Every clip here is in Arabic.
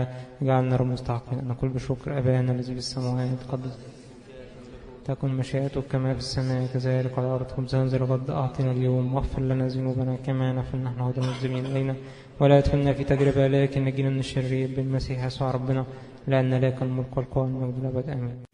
الحياة. اجعلنا رب مستحقين أن نقول بشكر أبانا الذي في السماوات قدس تكن مشيئتك كما في السماء كذلك على الأرض. خبزنا ذا الغد أعطنا اليوم، واغفر لنا ذنوبنا كما نغفر نحن أيضا المذنبين إلينا، ولا تدخلنا في تجربة لكن نجينا من الشرير بالمسيح يسوع ربنا، لأن لك الملك والقوة والمجد الأبد آمين.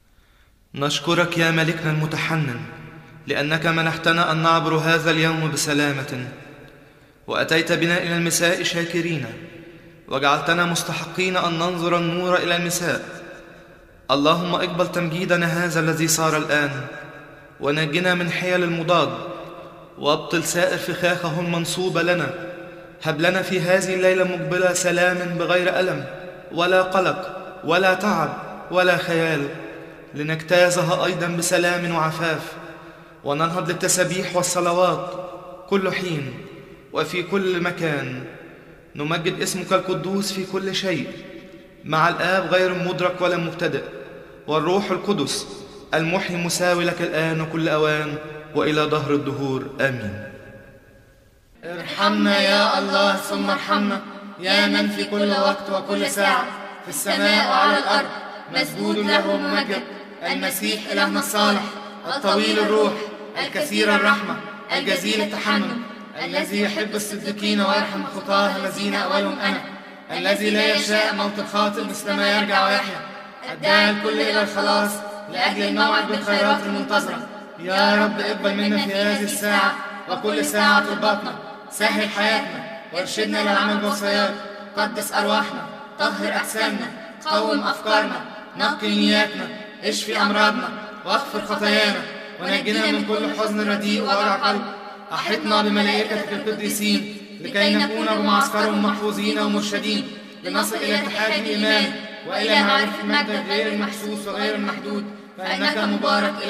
نشكرك يا ملكنا المتحنن لأنك منحتنا أن نعبر هذا اليوم بسلامة، وأتيت بنا إلى المساء شاكرين، وجعلتنا مستحقين أن ننظر النور إلى المساء. اللهم اقبل تمجيدنا هذا الذي صار الآن، ونجنا من حيل المضاد، وابطل سائر فخاخه المنصوبة لنا. هب لنا في هذه الليلة مقبلة سلام بغير ألم ولا قلق ولا تعب ولا خيال، لنجتازها أيضا بسلام وعفاف، وننهض للتسبيح والصلوات كل حين وفي كل مكان، نمجد اسمك القدوس في كل شيء، مع الآب غير مدرك ولا مبتدئ، والروح القدس المحيي مساوي لك الآن وكل أوان وإلى دهر الدهور آمين. ارحمنا يا الله ثم ارحمنا، يا من في كل وقت وكل ساعة في السماء وعلى الأرض مسجود له ممجد، المسيح إلهنا الصالح الطويل الروح الكثير الرحمة الجزيل التحمل، الذي يحب الصديقين ويرحم الخطاة الذين أولهم أنا، الذي لا يشاء موت الخاطئ مثل ما يرجع ويحيا، الداعي الكل إلى الخلاص لأجل الموعد بالخيرات المنتظرة. يا رب اقبل منا في هذه الساعة وكل ساعة طلباتنا، سهل حياتنا وارشدنا للعمل بوصاياك، قدس أرواحنا، طهر أجسامنا، قوم أفكارنا، نقي نياتنا، اشفي أمراضنا واغفر خطايانا، ونجنا من كل حزن رديء ووجع قلب. أحطنا بملائكتك القديسين لكي نكون بمعسكرهم محفوظين ومرشدين، لنصل إلى اتحاد الإيمان وإلى معرفة مجدك غير المحسوس وغير المحدود، فإنك مبارك إلى